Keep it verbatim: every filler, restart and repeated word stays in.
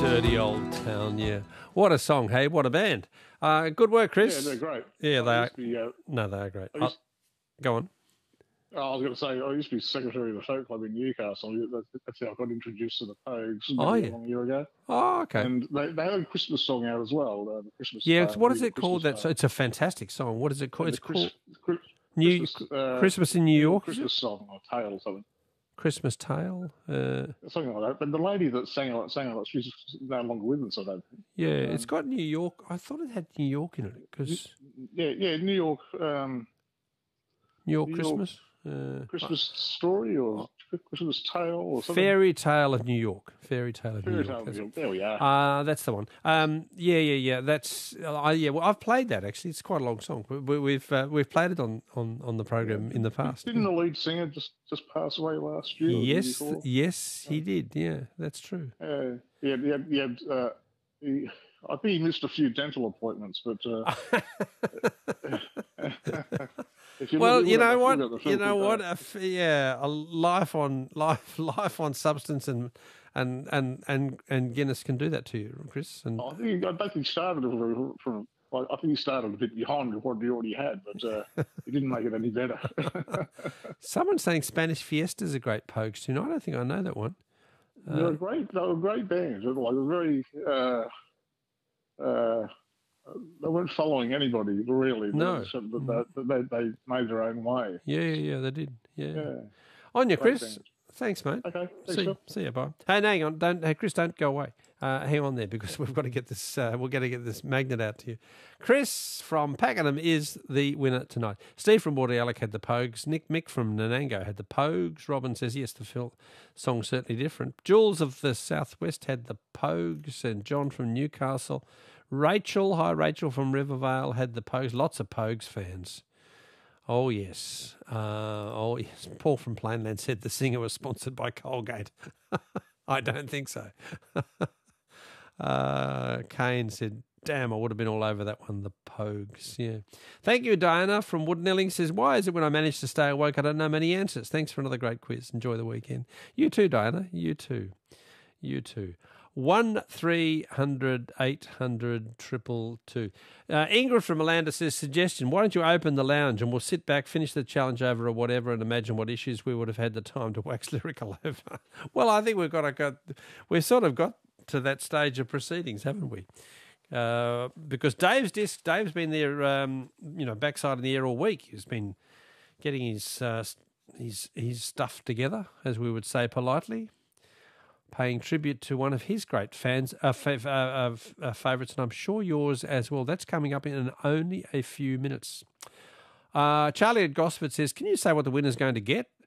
Dirty Old Town, yeah. What a song, hey? What a band. Uh, good work, Chris. Yeah, they're great. Yeah, they I are. used to be, uh, No, they are great. I used- Oh, go on. I was going to say, I used to be secretary of the folk club in Newcastle. That's, that's how I got introduced to the Pogues Oh, a yeah. long year ago. Oh, okay. And they, they had a Christmas song out as well. Uh, the Christmas Yeah, Tale, what is New it called? Christmas That's It's a fantastic song. What is it called? And It's the Chris- called Chris- New Christmas, uh, Christmas in New York. is it? Christmas song or tale or something. Christmas Tale. Uh, Something like that. But the lady that sang it, sang it, she's no longer with us, I don't think. yeah, Um, it's got New York. I thought it had New York in it because Yeah, yeah, New York, um, New York New York Christmas. Uh, Christmas Story or Christmas Tale or something. Fairy Tale of New York. Fairy Tale of New Fairy York. Tale of That's- New York. There we are. Uh, that's the one. Um, yeah, yeah, yeah. That's uh, I, yeah. Well, I've played that actually. It's quite a long song. We, we've uh, we've played it on, on, on the program in the past. Didn't the lead singer just, just pass away last year? or the year Yes, before? yes, he did. Yeah, that's true. Uh, yeah, he had, he had, uh, he, I think he missed a few dental appointments, but uh, if you Well, look- you look at know the- what? look at the You film, know uh, what? A f- yeah, a life on life, life on substance, and and and and and Guinness can do that to you, Chris. And I think he, I don't think he started from, from I think he started a bit behind what he already had, but uh, he didn't make it any better. someone's saying Spanish Fiesta is a great Pogues tune. I don't think I know that one. they were great. They were great bands. They were like very. Uh, uh, they weren't following anybody really. No. They, they, they, they made their own way. Yeah, yeah, yeah, they did. Yeah. Yeah. On you, Great Chris. band. Thanks, mate. Okay. Thanks, See, Phil. see you, bye. Hey, hang on, don't, hey, Chris, don't go away. Uh, hang on there because we've got to get this. Uh, we're going to get this magnet out to you. Chris from Pakenham is the winner tonight. Steve from Bordeaux had the Pogues. Nick Mick from Nanango had the Pogues. Robin says yes, the Phil song's certainly different. Jules of the Southwest had the Pogues, and John from Newcastle. Rachel, hi Rachel from Rivervale had the Pogues. Lots of Pogues fans. Oh, yes. Uh, oh, yes. Paul from Plainland said the singer was sponsored by Colgate. I don't think so. uh, Kane said, damn, I would have been all over that one, the Pogues. Yeah. Thank you, Diana from Woodnelling says, why is it when I manage to stay awake, I don't know many answers? Thanks for another great quiz. Enjoy the weekend. You too, Diana. You too. You too. One three hundred eight hundred triple two. Uh, Ingrid from Melanda says, suggestion, why don't you open the lounge and we'll sit back, finish the challenge over or whatever and imagine what issues we would have had the time to wax lyrical over. Well, I think we've got to go, we've sort of got to that stage of proceedings, haven't we? Uh, because Dave's disc, Dave's been there, um, you know, backside in the air all week. He's been getting his, uh, his, his stuff together, as we would say politely, paying tribute to one of his great fans, uh, fav- uh, uh, favourites, and I'm sure yours as well. That's coming up in only a few minutes. Uh, Charlie at Gosford says, can you say what the winner's going to get?